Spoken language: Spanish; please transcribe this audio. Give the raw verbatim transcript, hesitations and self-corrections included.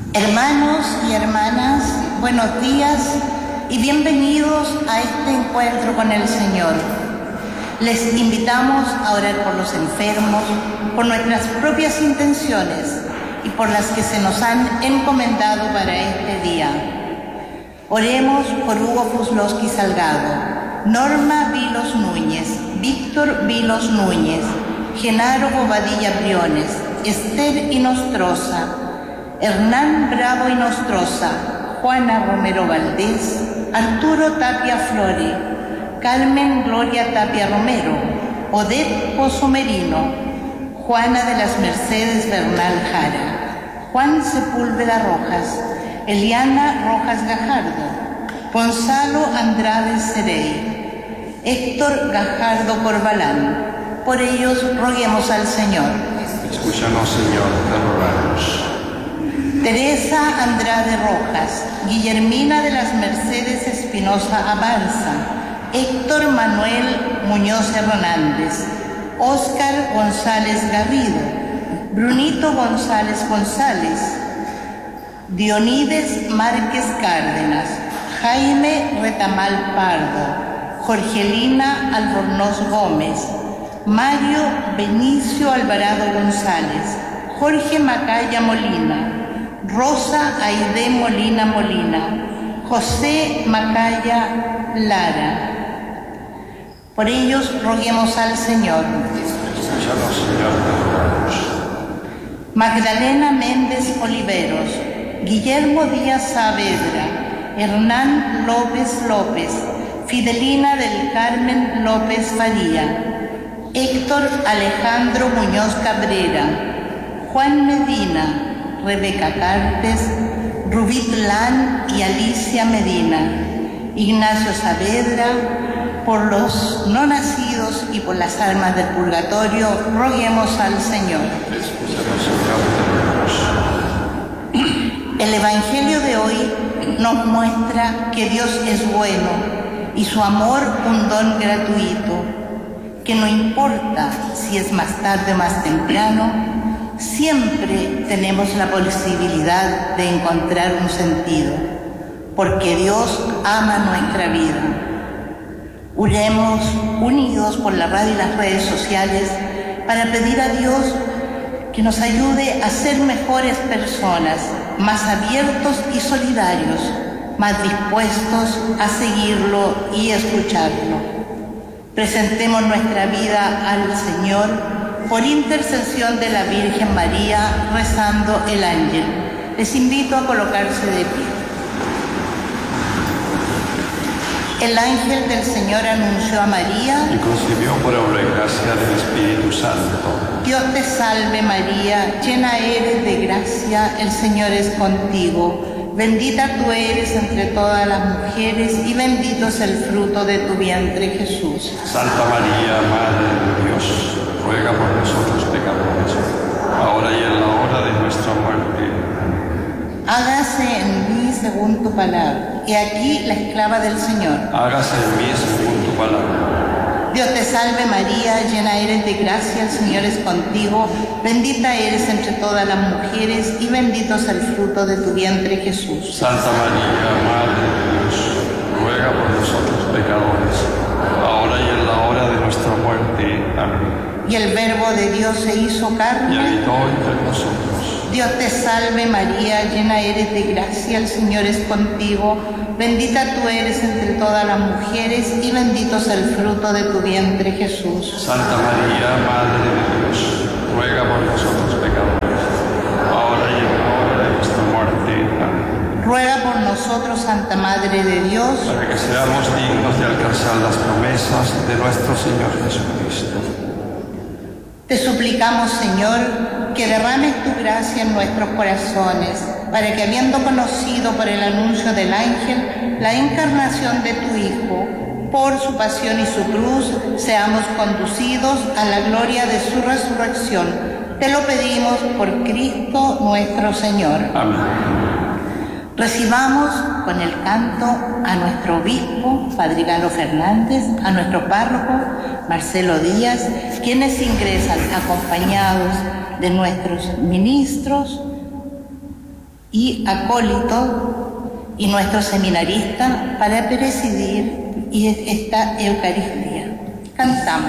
Hermanos y hermanas, buenos días y bienvenidos a este encuentro con el Señor. Les invitamos a orar por los enfermos, por nuestras propias intenciones y por las que se nos han encomendado para este día. Oremos por Hugo Fuslowski Salgado, Norma Vilos Núñez, Víctor Vilos Núñez, Genaro Bobadilla Briones, Esther Inostroza, Hernán Bravo Inostroza, Juana Romero Valdés, Arturo Tapia Flore, Carmen Gloria Tapia Romero, Odette Pozo Merino, Juana de las Mercedes Bernal Jara, Juan Sepúlveda Rojas, Eliana Rojas Gajardo, Gonzalo Andrade Cerey, Héctor Gajardo Corbalán. Por ellos roguemos al Señor. Escúchanos, Señor, te rogamos. Teresa Andrade Rojas, Guillermina de las Mercedes Espinosa Abarza, Héctor Manuel Muñoz Hernández, Óscar González Garrido, Brunito González González, Dionides Márquez Cárdenas, Jaime Retamal Pardo, Jorgelina Albornoz Gómez, Mario Benicio Alvarado González, Jorge Macaya Molina, Rosa Aide Molina Molina, José Macaya Lara. Por ellos roguemos al Señor. Escúchanos, Señor, te rogamos. Magdalena Méndez Oliveros, Guillermo Díaz Saavedra, Hernán López López, Fidelina del Carmen López Faría, Héctor Alejandro Muñoz Cabrera, Juan Medina, Rebeca Cartes, Rubí Lán y Alicia Medina, Ignacio Saavedra. Por los no nacidos y por las almas del purgatorio, roguemos al Señor. Escúchanos, Señor, te rogamos. El Evangelio de hoy nos muestra que Dios es bueno y su amor un don gratuito, que no importa si es más tarde o más temprano, siempre tenemos la posibilidad de encontrar un sentido, porque Dios ama nuestra vida. Oremos unidos por la radio y las redes sociales para pedir a Dios que nos ayude a ser mejores personas, más abiertos y solidarios, más dispuestos a seguirlo y escucharlo. Presentemos nuestra vida al Señor por intercesión de la Virgen María, rezando el ángel. Les invito a colocarse de pie. El ángel del Señor anunció a María Y concibió por obra y gracia del Espíritu Santo. Dios te salve María, llena eres de gracia, el Señor es contigo. Bendita tú eres entre todas las mujeres y bendito es el fruto de tu vientre, Jesús. Santa María, Madre de Dios, ruega por nosotros pecadores, ahora y en la hora de nuestra muerte. Hágase en mí según tu palabra. Y aquí la esclava del Señor. Hágase en mí según tu palabra. Dios te salve María, llena eres de gracia, el Señor es contigo. Bendita eres entre todas las mujeres y bendito es el fruto de tu vientre, Jesús. Santa María, Madre de Dios, ruega por nosotros pecadores, ahora y en la hora de nuestra muerte. Amén. Y el Verbo de Dios se hizo Y carne. habitó entre nosotros. Dios te salve María, llena eres de gracia, el Señor es contigo. Bendita tú eres entre todas las mujeres y bendito es el fruto de tu vientre, Jesús. Santa María, Madre de Dios, ruega por nosotros pecadores, ahora y en la hora de nuestra muerte. Amén. Ruega por nosotros, Santa Madre de Dios, Para que seamos dignos de alcanzar las promesas de nuestro Señor Jesucristo. te suplicamos, Señor, que derrames tu gracia en nuestros corazones, para que habiendo conocido por el anuncio del ángel la encarnación de tu Hijo, por su pasión y su cruz, seamos conducidos a la gloria de su resurrección. Te lo pedimos por Cristo nuestro Señor. Amén. Recibamos con el canto a nuestro obispo, Padre Galo Fernández, a nuestro párroco, Marcelo Díaz, quienes ingresan acompañados de nuestros ministros y acólito y nuestro seminarista para presidir esta Eucaristía. Cantamos.